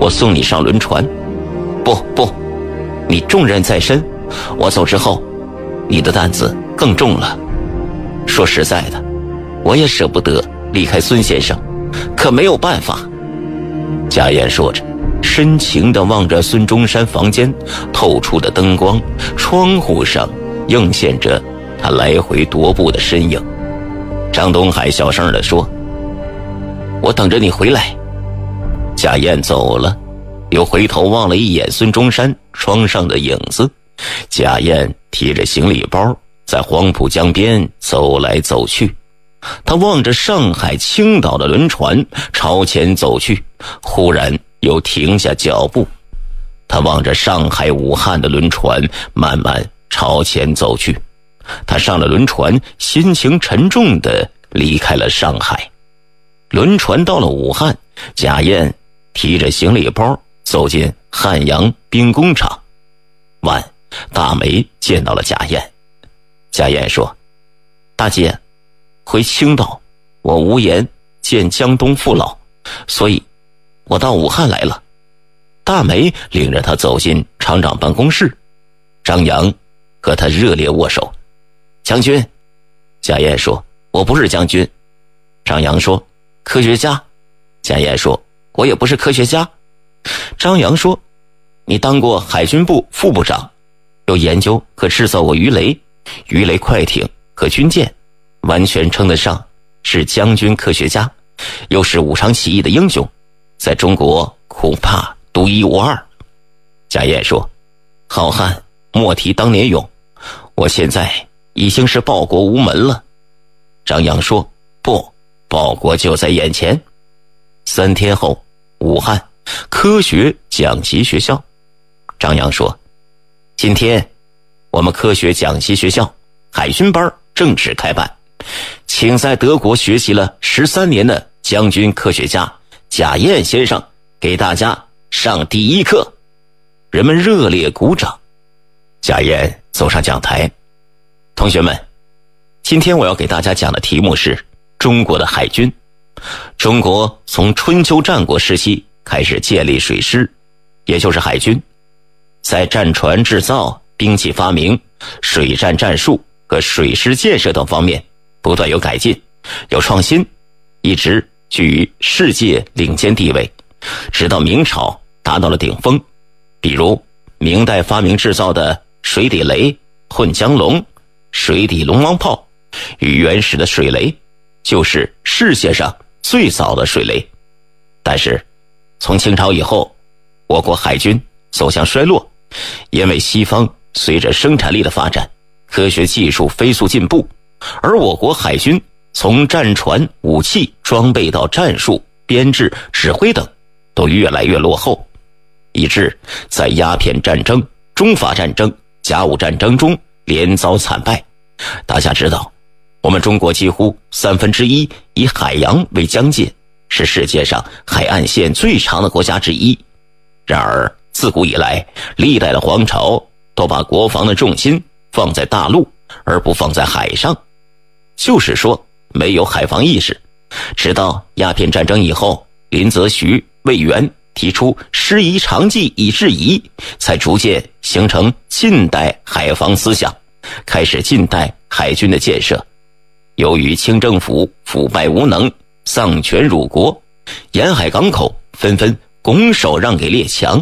我送你上轮船。不，你重任在身，我走之后，你的担子更重了。说实在的，我也舍不得离开孙先生，可没有办法。贾燕说着，深情地望着孙中山房间透出的灯光，窗户上映现着他来回踱步的身影。张东海小声地说：“我等着你回来。”贾燕走了，又回头望了一眼孙中山窗上的影子。贾燕提着行李包在黄浦江边走来走去，他望着上海、青岛的轮船朝前走去，忽然又停下脚步。他望着上海、武汉的轮船慢慢朝前走去。他上了轮船，心情沉重地离开了上海。轮船到了武汉，贾燕提着行李包走进汉阳兵工厂。大梅见到了贾燕。贾燕说：“大姐，回青岛我无颜见江东父老，所以我到武汉来了。”大梅领着他走进厂长办公室，张扬和他热烈握手。将军，贾燕说：“我不是将军。”张扬说：“科学家。”贾燕说：“我也不是科学家。”张扬说：“你当过海军部副部长，又研究和制造过鱼雷、快艇和军舰，完全称得上是将军科学家，又是武昌起义的英雄，在中国恐怕独一无二。”贾燕说：“好汉莫提当年勇，我现在已经是报国无门了。”张扬说：“不，报国就在眼前。”3天后，武汉科学讲习学校。张扬说：“今天我们科学讲习学校海军班正式开办，请在德国学习了13年的将军科学家贾燕先生给大家上第一课。”人们热烈鼓掌。贾燕走上讲台：“同学们，今天我要给大家讲的题目是中国的海军。中国从春秋战国时期开始建立水师，也就是海军，在战船制造、兵器发明、水战战术和水师建设等方面不断有改进、有创新，一直居于世界领先地位，直到明朝达到了顶峰。比如明代发明制造的水底雷、混江龙、水底龙王炮与原始的水雷，就是世界上最早的水雷。但是从清朝以后，我国海军走向衰落，因为西方随着生产力的发展，科学技术飞速进步，而我国海军从战船、武器、装备到战术、编制、指挥等都越来越落后，以致在鸦片战争、中法战争、甲午战争中连遭惨败。大家知道，我们中国几乎1/3以海洋为疆界，是世界上海岸线最长的国家之一。然而自古以来，历代的皇朝都把国防的重心放在大陆，而不放在海上，就是说没有海防意识。直到鸦片战争以后，林则徐、魏源提出师夷长技以制夷，才逐渐形成近代海防思想，开始近代海军的建设。由于清政府腐败无能，丧权辱国，沿海港口纷纷拱手让给列强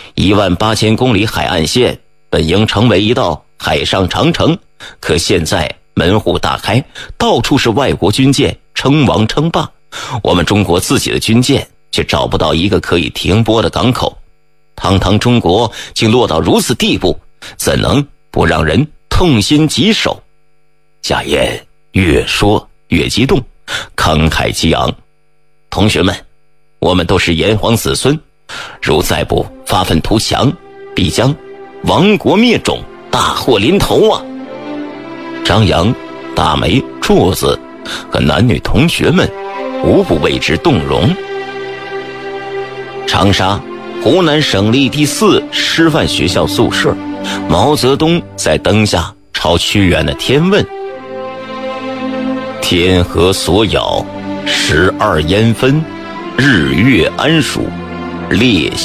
，18000公里海岸线本应成为一道海上长城，可现在门户大开，到处是外国军舰称王称霸，我们中国自己的军舰却找不到一个可以停泊的港口。堂堂中国竟落到如此地步，怎能不让人痛心疾首？贾燕越说越激动，慷慨激昂。同学们，我们都是炎黄子孙，如再不发愤图强，必将亡国灭种，大祸临头啊！张扬、大梅、柱子和男女同学们无不为之动容。长沙湖南省立第4师范学校宿舍，毛泽东在灯下朝屈原的天问：天河所咬，12烟分，日月安属，列